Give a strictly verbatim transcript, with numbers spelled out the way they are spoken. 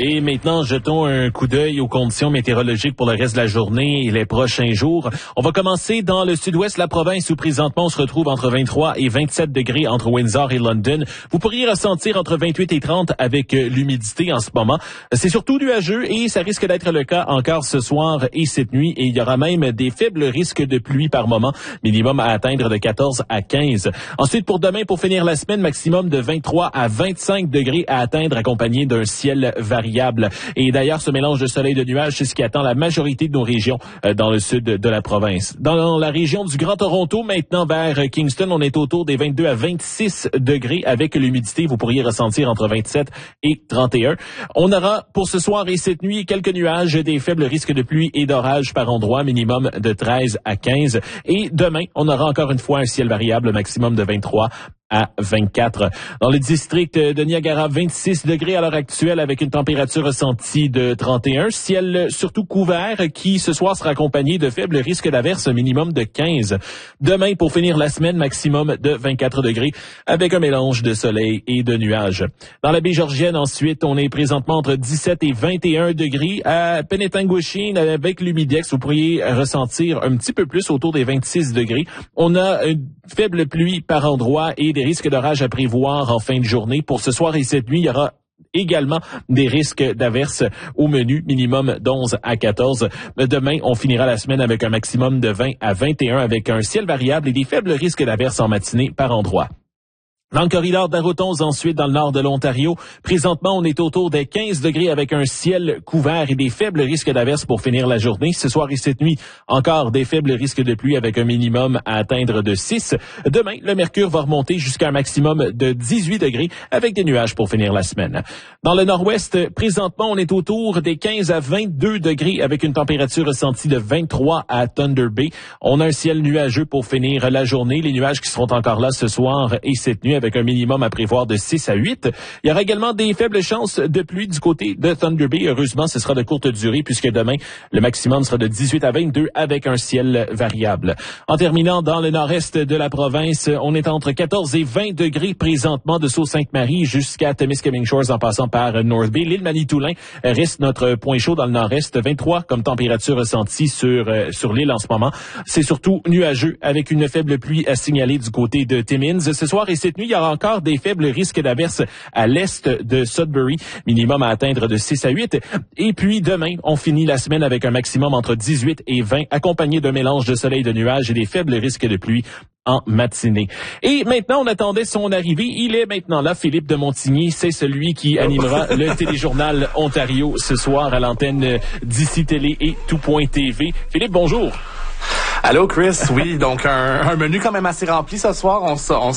Et maintenant, jetons un coup d'œil aux conditions météorologiques pour le reste de la journée et les prochains jours. On va commencer dans le sud-ouest de la province où présentement on se retrouve entre vingt-trois et vingt-sept degrés entre Windsor et London. Vous pourriez ressentir entre vingt-huit et trente avec l'humidité en ce moment. C'est surtout nuageux et ça risque d'être le cas encore ce soir et cette nuit. Et il y aura même des faibles risques de pluie par moment, minimum à atteindre de quatorze à quinze. Ensuite, pour demain, pour finir la semaine, maximum de vingt-trois à vingt-cinq degrés à atteindre, accompagné d'un ciel variable. Et d'ailleurs, ce mélange de soleil et de nuages, c'est ce qui attend la majorité de nos régions euh, dans le sud de la province. Dans la région du Grand Toronto, maintenant vers Kingston, on est autour des vingt-deux à vingt-six degrés avec l'humidité. Vous pourriez ressentir entre vingt-sept et trente et un. On aura pour ce soir et cette nuit quelques nuages, des faibles risques de pluie et d'orage par endroit, minimum de treize à quinze. Et demain, on aura encore une fois un ciel variable, maximum de vingt-trois à vingt-quatre. Dans le district de Niagara, vingt-six degrés à l'heure actuelle avec une température ressentie de trente et un. Ciel surtout couvert qui ce soir sera accompagné de faibles risques d'averses, minimum de quinze. Demain, pour finir la semaine, maximum de vingt-quatre degrés avec un mélange de soleil et de nuages. Dans la baie Georgienne, ensuite, on est présentement entre dix-sept et vingt et un degrés. À Penetanguishene, avec l'humidex, vous pourriez ressentir un petit peu plus autour des vingt-six degrés. On a une faible pluie par endroit et des risques d'orage à prévoir en fin de journée. Pour ce soir et cette nuit, il y aura également des risques d'averses au menu, minimum d'onze à quatorze. Demain, on finira la semaine avec un maximum de vingt à vingt et un avec un ciel variable et des faibles risques d'averses en matinée par endroit. Dans le corridor d'Arotons, ensuite, dans le nord de l'Ontario, présentement, on est autour des quinze degrés avec un ciel couvert et des faibles risques d'averses pour finir la journée. Ce soir et cette nuit, encore des faibles risques de pluie avec un minimum à atteindre de six. Demain, le mercure va remonter jusqu'à un maximum de dix-huit degrés avec des nuages pour finir la semaine. Dans le nord-ouest, présentement, on est autour des quinze à vingt-deux degrés avec une température ressentie de vingt-trois à Thunder Bay. On a un ciel nuageux pour finir la journée. Les nuages qui seront encore là ce soir et cette nuit avec un minimum à prévoir de six à huit. Il y aura également des faibles chances de pluie du côté de Thunder Bay. Heureusement, ce sera de courte durée puisque demain, le maximum sera de dix-huit à vingt-deux avec un ciel variable. En terminant, dans le nord-est de la province, on est entre quatorze et vingt degrés présentement de Sault-Sainte-Marie jusqu'à Temiskaming Shores en passant par North Bay. L'île Manitoulin reste notre point chaud dans le nord-est. vingt-trois comme température ressentie sur, euh, sur l'île en ce moment. C'est surtout nuageux avec une faible pluie à signaler du côté de Timmins. Ce soir et cette nuit, il y aura encore des faibles risques d'averses à l'est de Sudbury, minimum à atteindre de six à huit. Et puis demain, on finit la semaine avec un maximum entre dix-huit et vingt, accompagné d'un mélange de soleil et de nuages et des faibles risques de pluie en matinée. Et maintenant, on attendait son arrivée. Il est maintenant là, Philippe de Montigny. C'est celui qui animera le téléjournal Ontario ce soir à l'antenne d'Ici Télé et Tout.tv. Philippe, bonjour. Allô, Chris. Oui, donc un, un menu quand même assez rempli ce soir. On, on